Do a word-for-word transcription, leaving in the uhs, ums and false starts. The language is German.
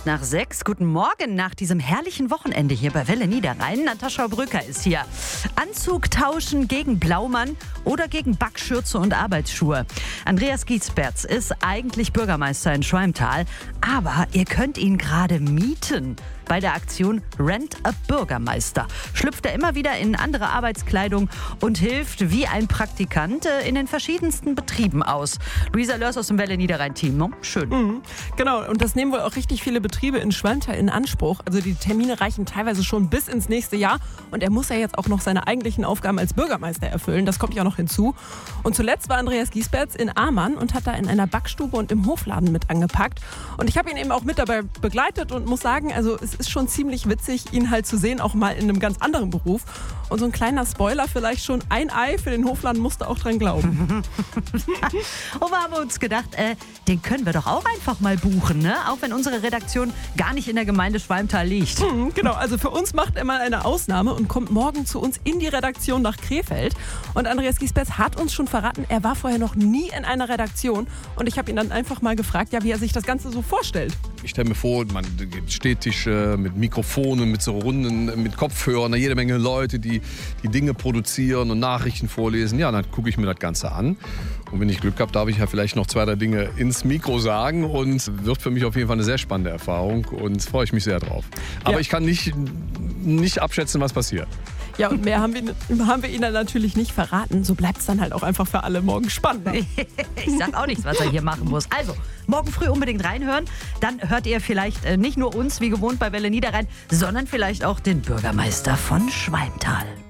nach sechs. Guten Morgen nach diesem herrlichen Wochenende hier bei Welle Niederrhein. Natascha Brücker ist hier. Anzug tauschen gegen Blaumann oder gegen Backschürze und Arbeitsschuhe. Andreas Giesberts ist eigentlich Bürgermeister in Schwalmtal, aber ihr könnt ihn gerade mieten. Bei der Aktion Rent a Bürgermeister schlüpft er immer wieder in andere Arbeitskleidung und hilft wie ein Praktikant in den verschiedensten Betrieben aus. Luisa Lörs aus dem Welle Niederrhein-Team, ne? Schön. Mhm, genau, und das nehmen wohl auch richtig viele Betriebe in Schwalmtal in Anspruch. Also die Termine reichen teilweise schon bis ins nächste Jahr. Und er muss ja jetzt auch noch seine eigentlichen Aufgaben als Bürgermeister erfüllen. Das kommt ja noch hinzu. Und zuletzt war Andreas Giesberts in Amann und hat da in einer Backstube und im Hofladen mit angepackt. Und ich habe ihn eben auch mit dabei begleitet und muss sagen, also es ist schon ziemlich witzig, ihn halt zu sehen, auch mal in einem ganz anderen Beruf. Und so ein kleiner Spoiler vielleicht schon, ein Ei für den Hofladen musste auch dran glauben. Und wir haben uns gedacht, äh, den können wir doch auch einfach mal buchen, ne? Auch wenn unsere Redaktion gar nicht in der Gemeinde Schwalmtal liegt. Mhm, genau, also für uns macht er mal eine Ausnahme und kommt morgen zu uns in die Redaktion nach Krefeld. Und Andreas Giesberts hat uns schon verraten, er war vorher noch nie in einer Redaktion. Und ich habe ihn dann einfach mal gefragt, ja, wie er sich das Ganze so vorstellt. Ich stelle mir vor, man Stehtische mit Mikrofonen, mit so Runden, mit Kopfhörern, jede Menge Leute, die die Dinge produzieren und Nachrichten vorlesen. Ja, dann gucke ich mir das Ganze an. Und wenn ich Glück habe, darf ich ja vielleicht noch zwei, drei Dinge ins Mikro sagen. Und wird für mich auf jeden Fall eine sehr spannende Erfahrung. Und freue ich mich sehr drauf. Aber Ja. ich kann nicht, nicht abschätzen, was passiert. Ja, und mehr haben wir, haben wir Ihnen natürlich nicht verraten. So bleibt es dann halt auch einfach für alle morgen spannend. Ich sag auch nichts, was er hier machen muss. Also, morgen früh unbedingt reinhören. Dann hört ihr vielleicht äh, nicht nur uns, wie gewohnt bei Welle Niederrhein, sondern vielleicht auch den Bürgermeister von Schwalmtal.